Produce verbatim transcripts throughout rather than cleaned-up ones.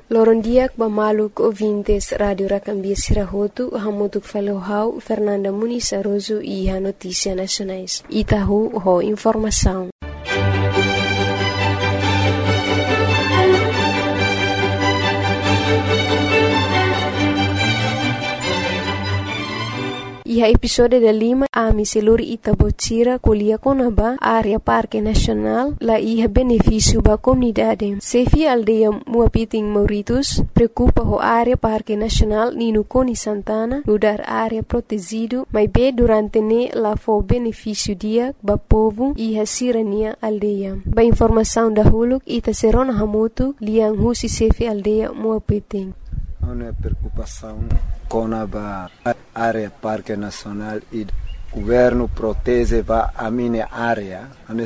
Lorondiak Bamaluk ouvintes Radio Racambia Sirahotu, Hamutuk Falohau, Fernanda Muniz Aroso e a Notícia Nacionais. Itahu ho informação. E a episódio da Lima, a Miseluri Itabotira, Colia Conaba, área Parque Nacional, lá ia benefício para a comunidade. Sefi aldeia Muapiting Mauritus, preocupa a área Parque Nacional Nino Coni Santana, lugar área protegido, mas bem durante ne lá foi benefício dia para povo e a sirania aldeia. Ba informação da Huluk, Ita Serona Hamutu, Liang Husi Sefi aldeia Muapiting. Uma preocupação com a área Parque Nacional e o governo protege a minha área.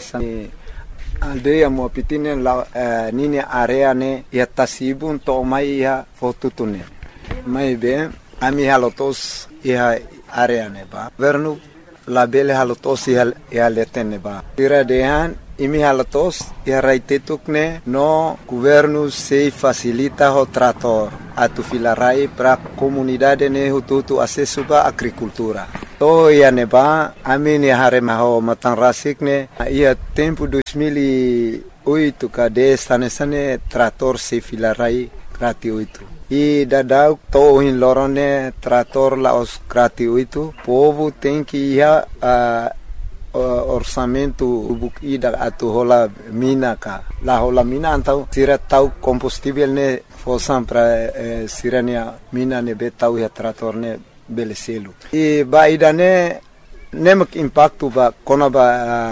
A aldeia Muapiting lá minha área né e a sibun to mai a fotutune. Mas bem a minha lotos e a área né ba. Governo lá bele halotos e a letene ba. Tira dehan imi halatos e raitetukne no governo se facilita o trator atu filarai para comunidade ne hututu acesso ba agricultura. To ia neba amini harema ho matan rasikne ia tempo dois mil e oito kade sane sane trator se filarai gratuito. E dadau to in lorone trator la os gratuito. Povo tem que ia uh, Uh, orçamento bukida atu hola mina ka la hola mina antau sira tau combustível ne fosam para eh, sirania mina ne betau ya trator ne beleselu e ba idane nemak impacto ba kona ba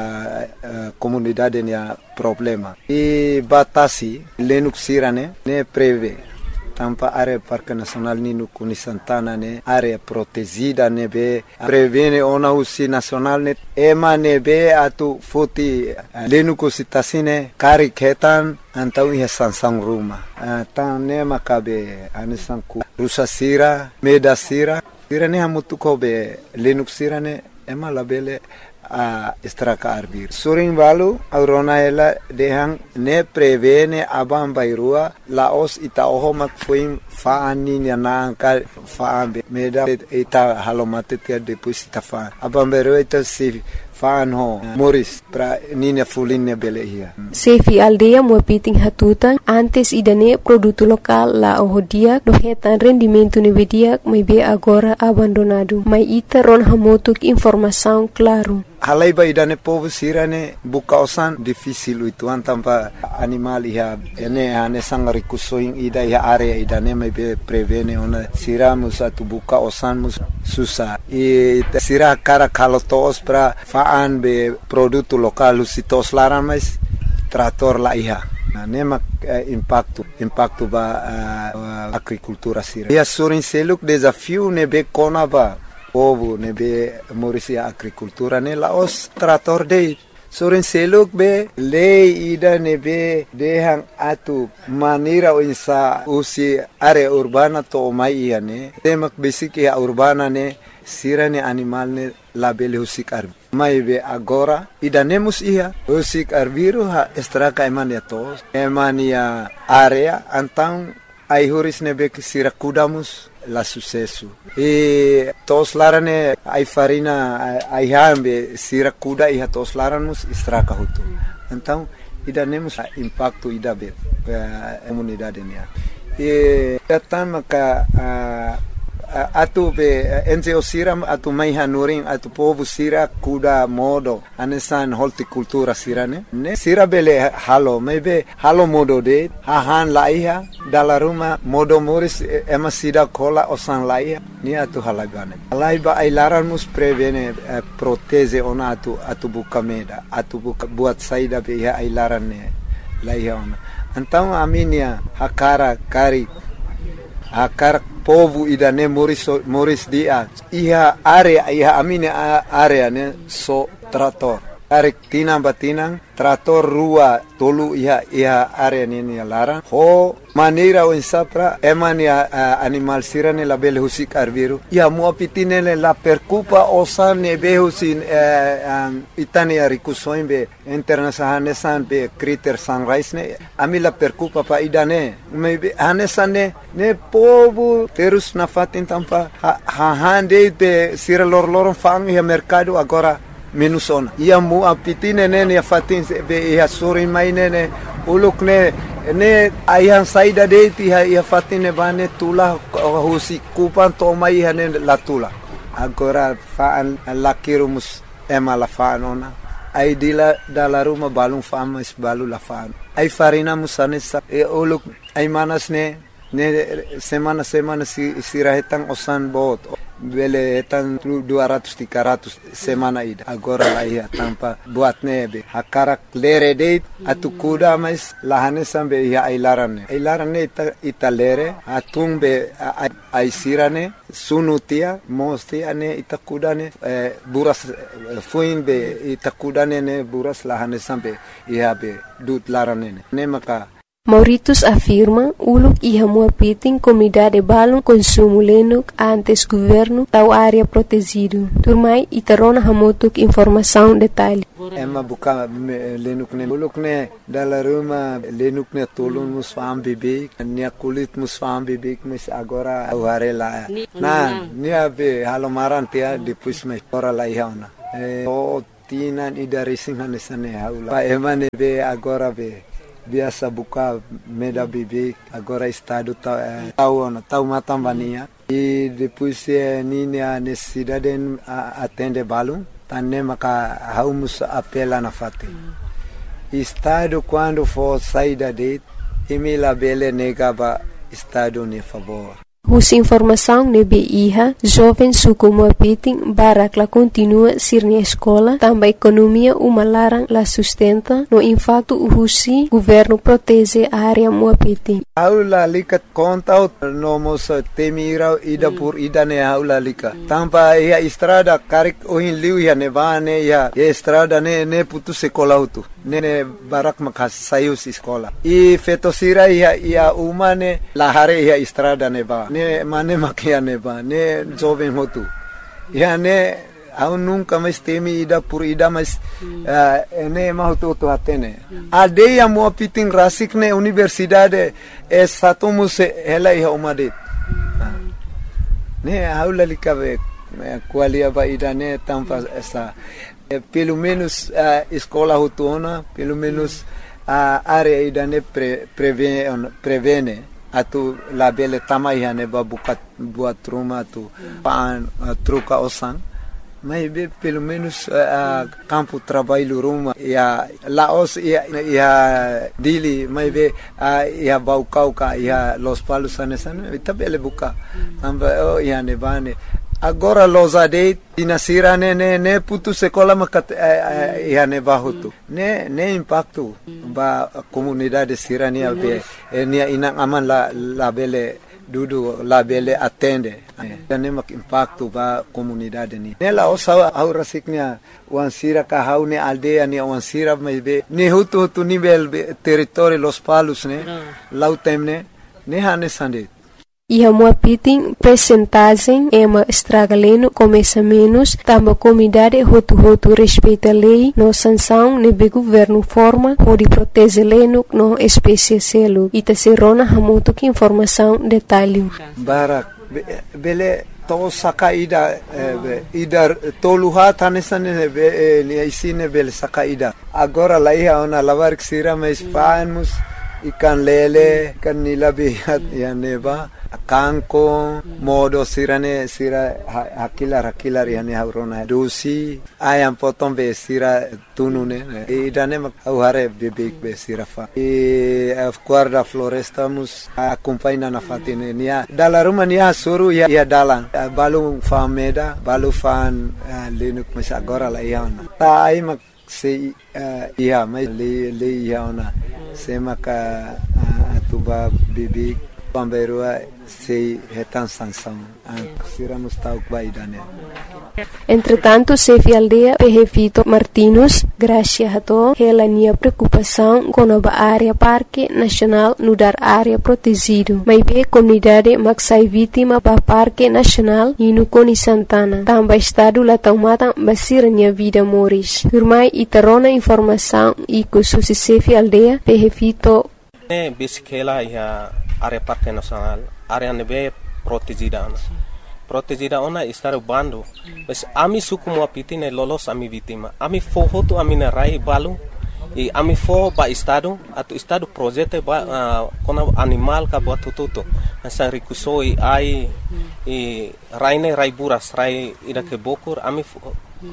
uh, uh, comunidade ne problema e batasi lenuk sirane ne preve tampa área Parque Nacional Nino Coni Santana ne área protegida ne be prevene ona usi nacional ne ema ne be atu foti lenu cositasine kari ketan antau ia sansang ruma tan ne makabe anisanku rusa sira meda sira sira ne hamutu kobe lenu sira ne ema labele a estraka arbir surin valu aurona ela dehang ne prevene abam bairua laos ita ohomak fuim faani na ka faambe meda ita halomate tia depois ita fa abam bairua ita se faan ho moris pra nina fulinne belehia Sefi aldeia Muapiting hatutan antes idane produto lokal la ohodia dohetan rendimento nevedia mai be agora abandonado mai ita ron hamotuk informação claro. Halai ba idane povo sirane bukausan difícil itu antampa animal iha ene ane sangari kusoing ida iha area idane mai be prevene ona siramus atu bukausan mus susah e sira cara kalotos pra faan be produto lokal usitos laran mais trator la iha na nema eh, impacto impacto ba uh, agricultura sira ia surin seluk desafio ne be kona ba povo ne be morisia agricultura ne laos trator de soren seluk be lei ida ne be dehang atu manira insa usi area urbana to mai ia ne temak basic ya urbana ne sirane animal ne label husik arbi mai be agora ida nemus ia husik arbiru ha estraka emania tos emania area antang ai huris ne be sira kudamus la sucesso e tos larane ai farina ai hambe sira kuda e tos laranos estraka hutu então ida nemos impacto ida be a comunidade nia e tatama ka atu be enze osiram atu mai hanurin atu povo sira kuda modo anesan horticultura sirane ne sira bele halo maybe halo modo de hahan laiha dalla ruma modo moris ema sida cola osan laiha ni atu halagane laiba ai laranmus prevene eh, proteze ona atu atu bukameda atu buka, buat saida be ai larane laiha ona então a minha hakara kari akar povo idane moris moris dia iha area iha amine area ne so trator Tarik tinang batinang, trator rua tolu iha iha area nini larang. Ho maneira o insapra eman ya uh, animal sirane la bele husik arviru. Ya mua pitinele la percupa osan ne behusin uh, um, itani ya rikusoin be international hanesan be kriter sunrise ne. Ami la percupa pa idane. Me hanesan ne ne povo terus na fatin tampa ha, ha hande be sira lor lor fang ya mercado agora menusona. Ia mu apitine nene ya fatin be ya suri mai nene uluk ne ne ayhan saida deiti ha ya fatine bane tula husi kupan to mai hane latula agora fa lakirumus ema la fanona ai dila dala ruma balung fama is balu la fan ai farina musane sa e uluk ai manas ne ne semana semana si sirahetang osan bot bele etan dua ratus tiga ratus semana ida agora la ia tampa buat nebe hakarak lere date atu kuda mais lahane sambe ia ailarane ailarane ita ita lere atung be aisirane sunutia mostia ne ita kudane eh, buras fuin be ita kudane ne buras lahane sambe ia be dut larane ne maka Mauritius afirma uluk iha muapiting comunidade balon consumo lenuk antes governo tau área protegido. Turmai itarona hamotuk informação detalhe. Emma buka lenuk ne uluk ne dala ruma lenuk ne tolun musfam bibik nia kulit musfam bibik mas agora uharela. Na nia be halomaran tia depois me ora la ihauna. O tinan ida racing hanesane haula. Pa emane be agora be biasa buka meda bibik agora estado tau eh, tau tau matambania e depois eh, nini a necessidade a atende balum tanne maka haumus apela na fate estado quando for saída de emila bele negaba estado ne favor. Us informação nebe iha, jovem suku muapiting barak la continua sir na escola, também economia uma larang la sustenta, no impacto uhusi, governo protege a área muapiting. Aula lika conta no mos temira ida por ida ne aula lika. Tampa ia estrada karik ohin liu ia nevane ia estrada ne ne putu sekolah utu. Ne barak makas sayus escola. I fetosira ia ia umane lahare ia estrada neva. Ne mane makia neva ne jovem hotu ya ne au nunca mais temi ida por ida mas uh, ne mahutu tu atene ade ya mo piting rasik ne universidade é satumus ela ia umade ne aula likabe qualia ba ida ne tampa essa pelo menos uh, escola hotuna pelo menos a uh, área ida ne pre, prevene prevene atu labele tamai hane ba bukat buat rumah tu paan uh, truca osan mas be pelo menos uh, campo trabalho rumah ya laos ya ya dili mas be uh, ya bau kau ka ya los palos anesan itabele buka tamba oh ya ne bane agora los ade dinasira ne ne ne putu sekolah makat uh, ya ne bahutu ne ne impacto ba comunidade sirania be nia inang aman la la bele dudu la bele atende ne mak impacto ba comunidade ni nela osa au rasiknya wansira ka haune aldea ni wansira be ne hutu hutu nivel territorio los palos ne lautemne ne hane sande. Iha muapiting percentagem ema estragaleno começa menos, tamba comunidade hotu-hotu respeita lei, no sanção nebe governo forma, pode proteger leno no espécie selo. Ita serona hamoto que informação detalhe. Barak, bele to saka ida, ida toluha tanesane be ni isine bele saka ida. Agora lá ia ona lavar que sira mais panos, ikan lele, kan nilabihat ya neba. Kanko modo sirane sira hakilar hakilar yani haurona dosi ayam potong be sira tunune idane mak hare bebek be sira fa e guarda floresta mus acompanha na fatine nia dala ruma nia suru ya ya dalan balu fameda balu fan lenuk mas agora la iana ta ai mak se ia mai le le iana se maka atuba bebek Pamberua sei retan sanção. Sira mustau baidane. Entretanto, Sefi Aldea Pehefito Martinus, gracia hato, hela nia preocupação com a área Parque Nacional no dar área protegido. Mas be comunidade maksai vítima para Parque Nacional e no Coni Santana. Tamba estado la taumata basira nia vida moris. Firmai itarona informação e kususi Sefi Aldea Pehefito. Ne bisikela ya área Parque Nacional, área nebe protegida. Protegida ona estar bando. Mas ami suku mo apitine lolos ami vítima. Ami foho tu ami na rai balu. E ami fo ba estado atu estado projeto ba uh, kona animal ka buat tututo. Nasa rikusoi ai e raine rai buras rai ida ke bokur ami fo,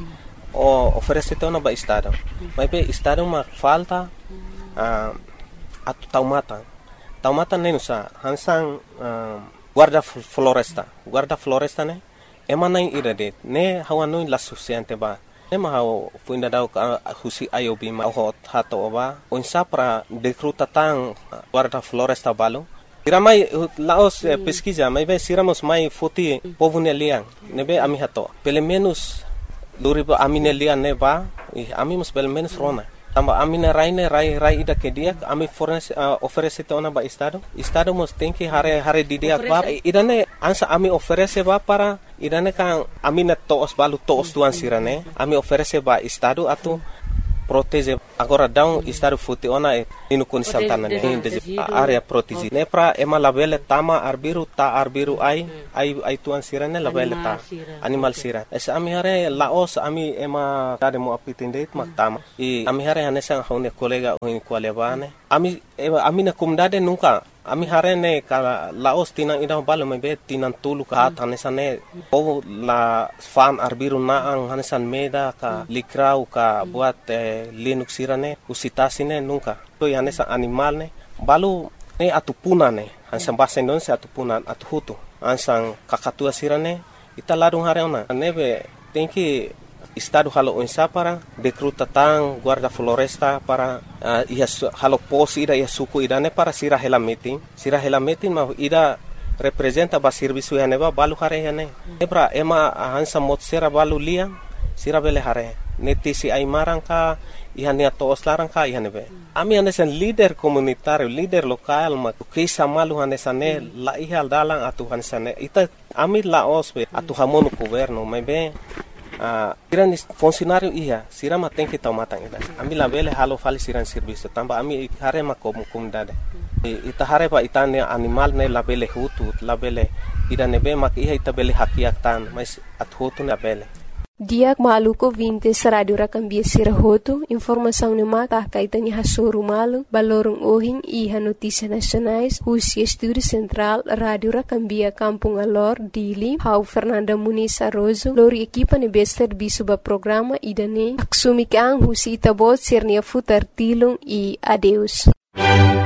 o oferece ona ba estado. Mas be estado ma falta uh, atu taumata. Taumata nenusa hansang uh, guarda floresta, guarda floresta ne, emana ira de, ne hawanui la suficiente ba, ne mahau puinda dau ka husi ayobi ma hot hato ba, onsa para decruta tang guarda floresta balo. Iramai laos eh, pesquisa, mai be siramos mai foti povune liang, ne be ami hato, pelo menos luriba amine liang ne ba, e ami mus pelo menos rona. Tamba amina raine rai rai ida ke dia ami fornece uh, oferece ona ba estado estado mos tem que hare hare di dia ba idane ansa ami oferece ba para idane kan amina toos balu toos tuan sirane ami oferece ba estado atu protege agora down estado futi ona e inu Coni Santana ne de area protege ne pra ema labele tama arbiru ta arbiru ai ai ai tuan sirane labele ta animal sira es ami hare laos ami ema tade mo apitinde mak tama e ami hare hanesa hone kolega oin kwalebane ami ami na kumdade nunca ami hare ne ka laos tinang ida balo mebe tinang tulu ka hanesa ne o la fan arbiru na ang hanesan meda ka likrau ka buat eh, linux sirane usitasine nunca to hanesa animal ne balu ne atupuna ne hansan bahasa Indonesia atupuna atuhutu ansang kakatua sirane ita ladung hare ona nebe tenki estado halo onsa para decruta tang guarda floresta para uh, ia halo pos ida ia suku idane para sira hela meeting sira hela meeting ma ida representa ba serviço ya neba balu hare ya ne ebra ema hansa mot sera balu lia sira bele hare neti si ai marangka ihania toos larangka ihanebe ami hanesan leader komunitario leader lokal ma kisa malu hanesane la ihal dalang atu hanesane ita ami la ospe atu hamonu governo mebe Uh, siran funcionário ia sirama tem que tomar tangida ami la bele halo fali siran serviço tamba ami hare ma kom comunidade e ita hare ba itane animal ne la bele hutu la bele ida nebe mak ia ita bele hakiak tan mas at hutu na bele Diak maluko vinte sa radio rakambia sirahoto, informação ni maka kaitanya hasuru malu, balorong ohin iha notícia nacionais, Husi Estúdio Central, Radio Rakambia Kampung Alor, Dili, Hau Fernanda Muniz Arrozo, lori equipa ni bester bisuba programa idane, aksumikang Husi Itabot sirnia futar tilong i adeus.